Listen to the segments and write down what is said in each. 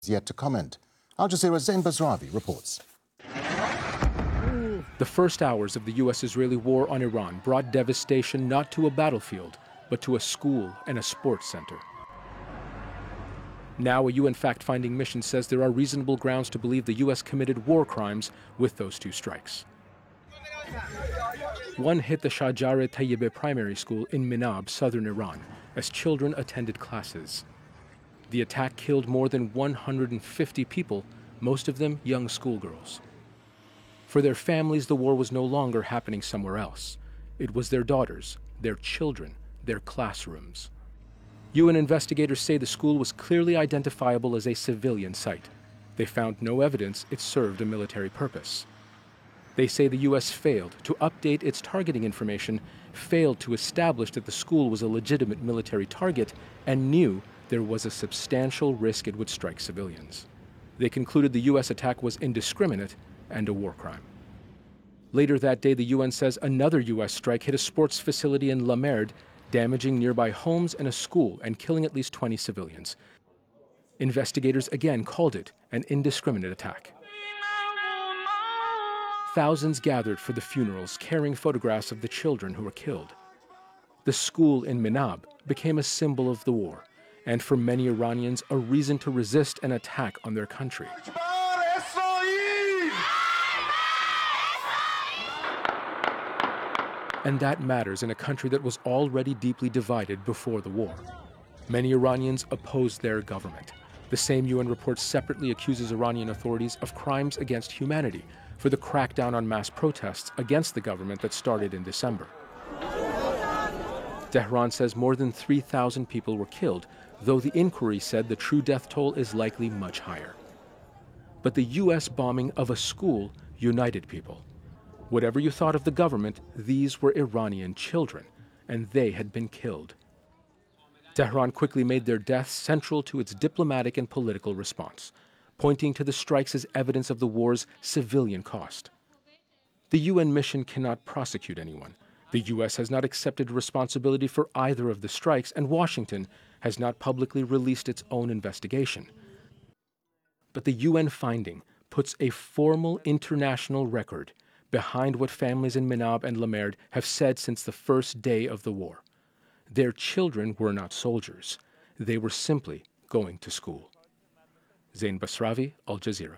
yet to comment. Al Jazeera's Zain Basravi reports. The first hours of the U.S.-Israeli war on Iran brought devastation not to a battlefield, but to a school and a sports center. Now, a UN fact-finding mission says there are reasonable grounds to believe the U.S. committed war crimes with those two strikes. One hit the Shajar Tayyibeh primary school in Minab, southern Iran, as children attended classes. The attack killed more than 150 people, most of them young schoolgirls. For their families, the war was no longer happening somewhere else. It was their daughters, their children, their classrooms. UN investigators say the school was clearly identifiable as a civilian site. They found no evidence it served a military purpose. They say the U.S. failed to update its targeting information, failed to establish that the school was a legitimate military target, and knew there was a substantial risk it would strike civilians. They concluded the U.S. attack was indiscriminate and a war crime. Later that day, the UN says another U.S. strike hit a sports facility in La Merde, damaging nearby homes and a school and killing at least 20 civilians. Investigators again called it an indiscriminate attack. Thousands gathered for the funerals, carrying photographs of the children who were killed. The school in Minab became a symbol of the war, and for many Iranians, a reason to resist an attack on their country. And that matters in a country that was already deeply divided before the war. Many Iranians opposed their government. The same UN report separately accuses Iranian authorities of crimes against humanity for the crackdown on mass protests against the government that started in December. Tehran says more than 3,000 people were killed, though the inquiry said the true death toll is likely much higher. But the U.S. bombing of a school united people. Whatever you thought of the government, these were Iranian children, and they had been killed. Tehran quickly made their deaths central to its diplomatic and political response, pointing to the strikes as evidence of the war's civilian cost. The UN mission cannot prosecute anyone. The U.S. has not accepted responsibility for either of the strikes, and Washington has not publicly released its own investigation. But the UN finding puts a formal international record behind what families in Minab and La Merde have said since the first day of the war. Their children were not soldiers. They were simply going to school. Zain Basravi, Al Jazeera.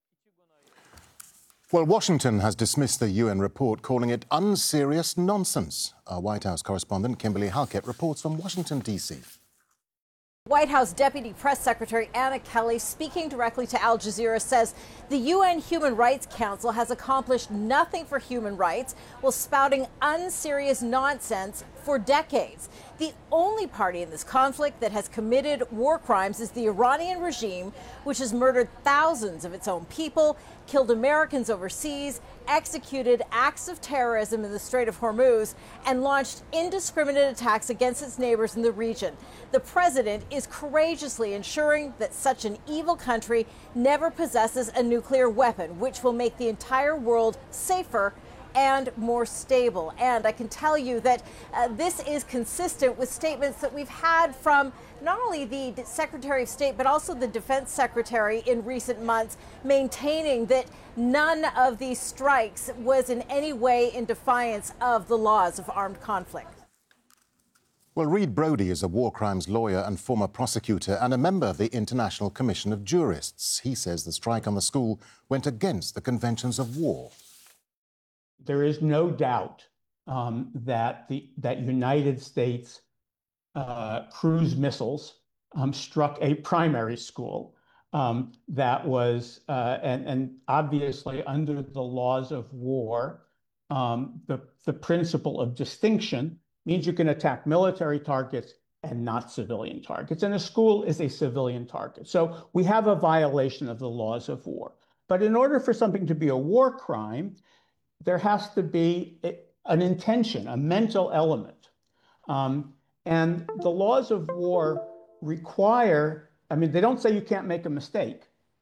Well, Washington has dismissed the UN report, calling it unserious nonsense. Our White House correspondent Kimberly Halkett reports from Washington, D.C. White House Deputy Press Secretary Anna Kelly, speaking directly to Al Jazeera, says the UN Human Rights Council has accomplished nothing for human rights while spouting unserious nonsense for decades. The only party in this conflict that has committed war crimes is the Iranian regime, which has murdered thousands of its own people, killed Americans overseas, executed acts of terrorism in the Strait of Hormuz, and launched indiscriminate attacks against its neighbors in the region. The president is courageously ensuring that such an evil country never possesses a nuclear weapon, which will make the entire world safer and more stable. And I can tell you that this is consistent with statements that we've had from not only the Secretary of State, but also the Defense Secretary in recent months, maintaining that none of these strikes was in any way in defiance of the laws of armed conflict. Well, Reed Brody is a war crimes lawyer and former prosecutor and a member of the International Commission of Jurists. He says the strike on the school went against the conventions of war. There is no doubt that United States cruise missiles struck a primary school that was, and obviously under the laws of war, the principle of distinction means you can attack military targets and not civilian targets. And a school is a civilian target. So we have a violation of the laws of war. But in order for something to be a war crime, there has to be an intention, a mental element. And the laws of war require, I mean, they don't say you can't make a mistake,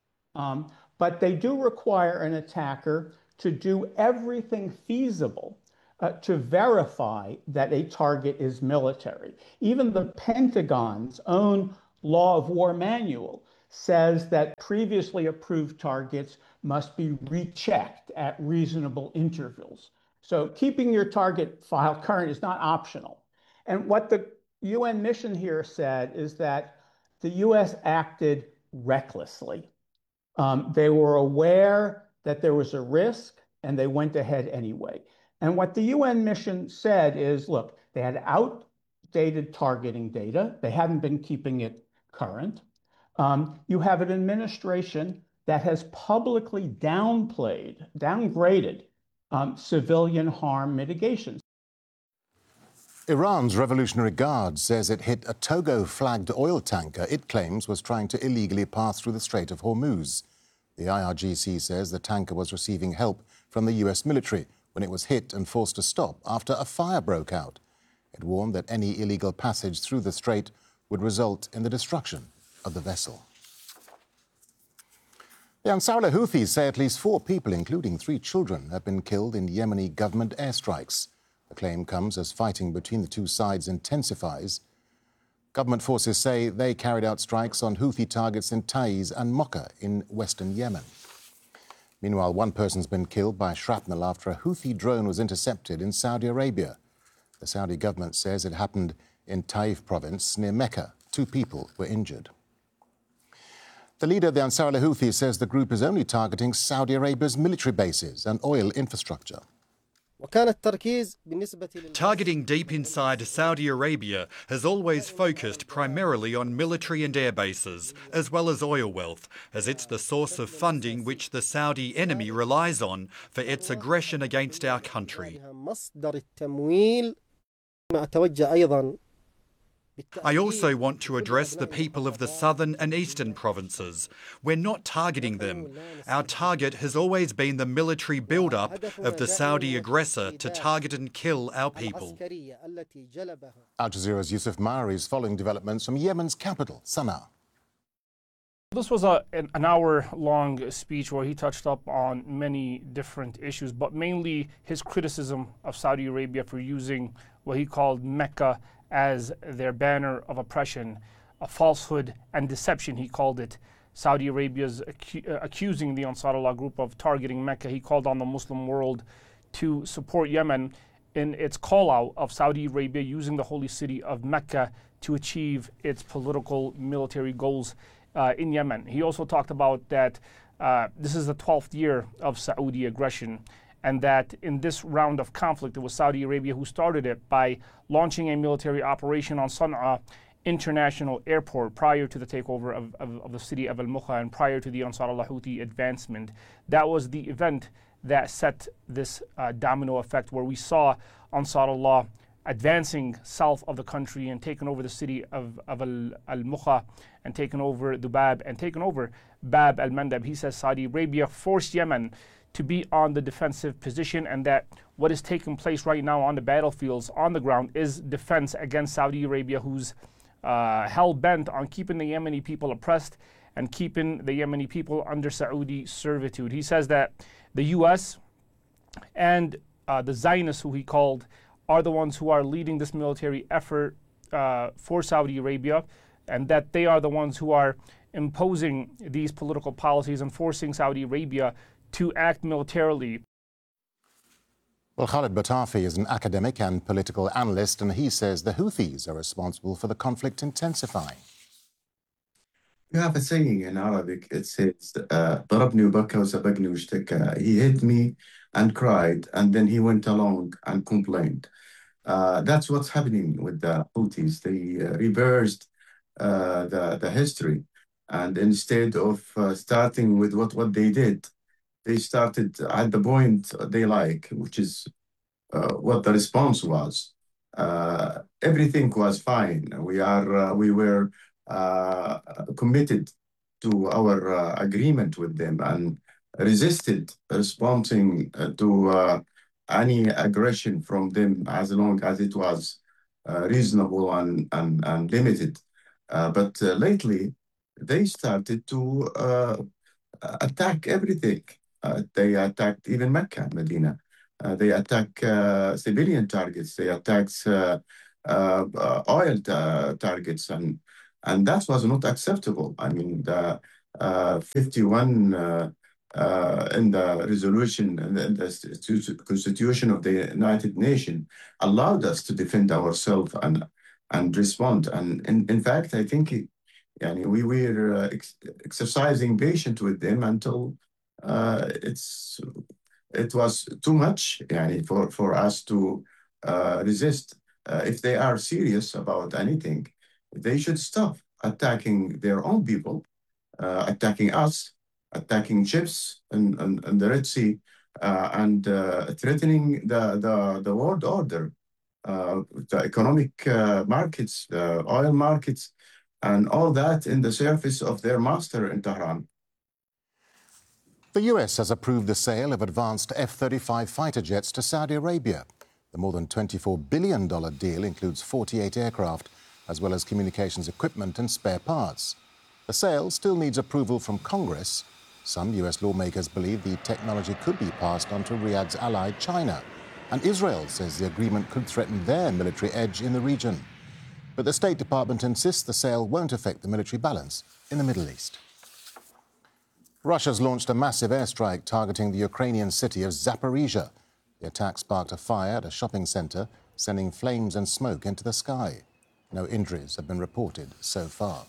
but they do require an attacker to do everything feasible to verify that a target is military. Even the Pentagon's own law of war manual says that previously approved targets must be rechecked at reasonable intervals. So keeping your target file current is not optional. And what the UN mission here said is that the US acted recklessly. They were aware that there was a risk and they went ahead anyway. And what the UN mission said is, look, they had outdated targeting data. They hadn't been keeping it current. You have an administration that has publicly downgraded civilian harm mitigation. Iran's Revolutionary Guard says it hit a Togo-flagged oil tanker it claims was trying to illegally pass through the Strait of Hormuz. The IRGC says the tanker was receiving help from the US military when it was hit and forced to stop after a fire broke out. It warned that any illegal passage through the strait would result in the destruction of the vessel. The Ansarullah Houthis say at least 4 people, including 3 children, have been killed in Yemeni government airstrikes. The claim comes as fighting between the two sides intensifies. Government forces say they carried out strikes on Houthi targets in Taiz and Mocha in western Yemen. Meanwhile, 1 person's been killed by shrapnel after a Houthi drone was intercepted in Saudi Arabia. The Saudi government says it happened in Taif province near Mecca. 2 people were injured. The leader of the Ansarullah Houthis says the group is only targeting Saudi Arabia's military bases and oil infrastructure. Targeting deep inside Saudi Arabia has always focused primarily on military and air bases, as well as oil wealth, as it's the source of funding which the Saudi enemy relies on for its aggression against our country. I also want to address the people of the southern and eastern provinces. We're not targeting them. Our target has always been the military build-up of the Saudi aggressor to target and kill our people. Al Jazeera's Yusuf Maari is following developments from Yemen's capital, Sana'a. This was an hour-long speech where he touched up on many different issues, but mainly his criticism of Saudi Arabia for using what he called Mecca as their banner of oppression, a falsehood and deception, he called it. Saudi Arabia's accusing the Ansarullah group of targeting Mecca. He called on the Muslim world to support Yemen in its call-out of Saudi Arabia using the holy city of Mecca to achieve its political military goals in Yemen. He also talked about that this is the 12th year of Saudi aggression, and that in this round of conflict, it was Saudi Arabia who started it by launching a military operation on Sana'a International Airport prior to the takeover of the city of Al-Mukha and prior to the Ansarullah Houthi advancement. That was the event that set this domino effect where we saw Ansarullah advancing south of the country and taking over the city of Al-Mukha and taking over Dubab and taking over Bab al-Mandab. He says Saudi Arabia forced Yemen to be on the defensive position, and that what is taking place right now on the battlefields on the ground is defense against Saudi Arabia, who's hell-bent on keeping the Yemeni people oppressed and keeping the Yemeni people under Saudi servitude. He says that the U.S. and the Zionists, who he called, are the ones who are leading this military effort for Saudi Arabia, and that they are the ones who are imposing these political policies and forcing Saudi Arabia to act militarily. Well, Khalid Batafi is an academic and political analyst, and he says the Houthis are responsible for the conflict intensifying. You have a saying in Arabic, it says, ضربني وبكى وسبقني واشتكى. He hit me and cried, and then he went along and complained. That's what's happening with the Houthis. They reversed the history, and instead of starting with what they did, they started at the point they like, which is what the response was. Everything was fine. We were committed to our agreement with them and resisted responding to any aggression from them as long as it was reasonable and limited. But lately, they started to attack everything. They attacked even Mecca, Medina. They attack civilian targets. They attack oil targets, And that was not acceptable. I mean, the 51 in the resolution and the Constitution of the United Nations allowed us to defend ourselves and respond. And in fact, I think we were exercising patience with them until it was too much for us to resist. If they are serious about anything, they should stop attacking their own people, attacking us, attacking ships in the Red Sea, and threatening the world order, the economic markets, the oil markets, and all that in the service of their master in Tehran. The US has approved the sale of advanced F-35 fighter jets to Saudi Arabia. The more than $24 billion deal includes 48 aircraft, as well as communications equipment and spare parts. The sale still needs approval from Congress. Some US lawmakers believe the technology could be passed on to Riyadh's ally, China. And Israel says the agreement could threaten their military edge in the region. But the State Department insists the sale won't affect the military balance in the Middle East. Russia's launched a massive airstrike targeting the Ukrainian city of Zaporizhia. The attack sparked a fire at a shopping centre, sending flames and smoke into the sky. No injuries have been reported so far.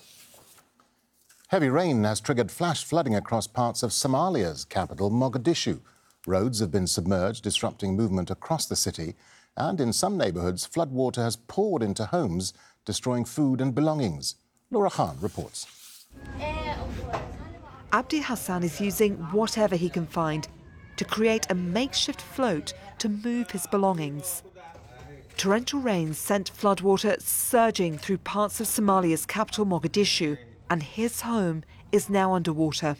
Heavy rain has triggered flash flooding across parts of Somalia's capital, Mogadishu. Roads have been submerged, disrupting movement across the city. And in some neighbourhoods, floodwater has poured into homes, destroying food and belongings. Laura Khan reports. Abdi Hassan is using whatever he can find to create a makeshift float to move his belongings. Torrential rains sent floodwater surging through parts of Somalia's capital, Mogadishu, and his home is now underwater.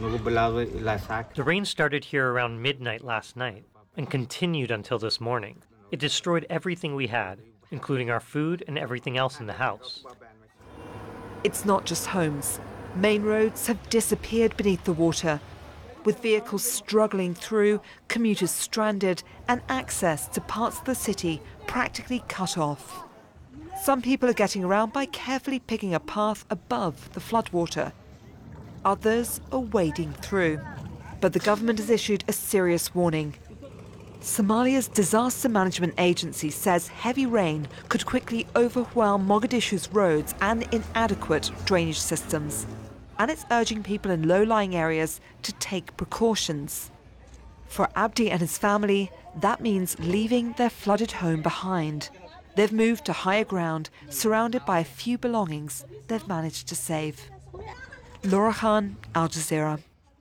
The rain started here around midnight last night and continued until this morning. It destroyed everything we had, including our food and everything else in the house. It's not just homes. Main roads have disappeared beneath the water, with vehicles struggling through, commuters stranded, and access to parts of the city practically cut off. Some people are getting around by carefully picking a path above the floodwater. Others are wading through. But the government has issued a serious warning. Somalia's Disaster Management Agency says heavy rain could quickly overwhelm Mogadishu's roads and inadequate drainage systems. And it's urging people in low-lying areas to take precautions. For Abdi and his family, that means leaving their flooded home behind. They've moved to higher ground, surrounded by a few belongings they've managed to save. Laura Khan, Al Jazeera.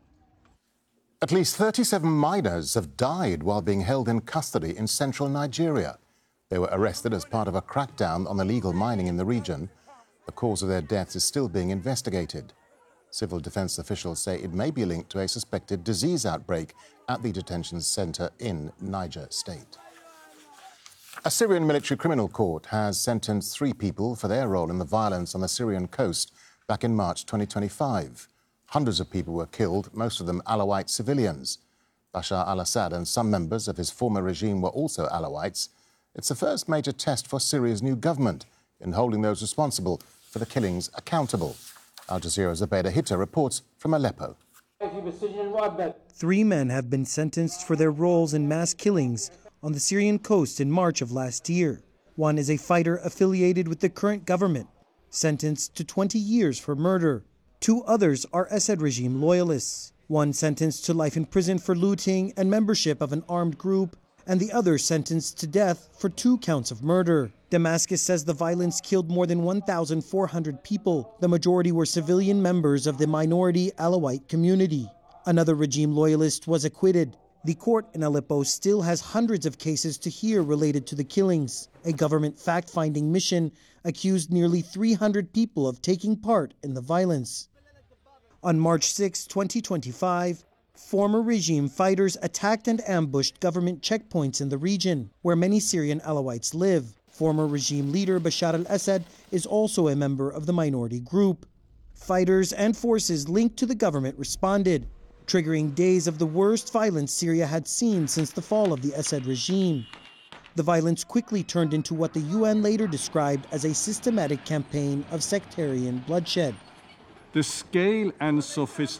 At least 37 minors have died while being held in custody in central Nigeria. They were arrested as part of a crackdown on illegal mining in the region. The cause of their deaths is still being investigated. Civil defense officials say it may be linked to a suspected disease outbreak at the detention center in Niger State. A Syrian military criminal court has sentenced 3 people for their role in the violence on the Syrian coast back in March 2025. Hundreds of people were killed, most of them Alawite civilians. Bashar al-Assad and some members of his former regime were also Alawites. It's the first major test for Syria's new government in holding those responsible for the killings accountable. Al Jazeera's Abeda Hitta reports from Aleppo. 3 men have been sentenced for their roles in mass killings on the Syrian coast in March of last year. One is a fighter affiliated with the current government, sentenced to 20 years for murder. 2 others are Assad regime loyalists. One sentenced to life in prison for looting and membership of an armed group, and the other sentenced to death for 2 counts of murder. Damascus says the violence killed more than 1,400 people. The majority were civilian members of the minority Alawite community. Another regime loyalist was acquitted. The court in Aleppo still has hundreds of cases to hear related to the killings. A government fact-finding mission accused nearly 300 people of taking part in the violence. On March 6, 2025, former regime fighters attacked and ambushed government checkpoints in the region, where many Syrian Alawites live. Former regime leader Bashar al-Assad is also a member of the minority group. Fighters and forces linked to the government responded, triggering days of the worst violence Syria had seen since the fall of the Assad regime. The violence quickly turned into what the UN later described as a systematic campaign of sectarian bloodshed. The scale and sophistication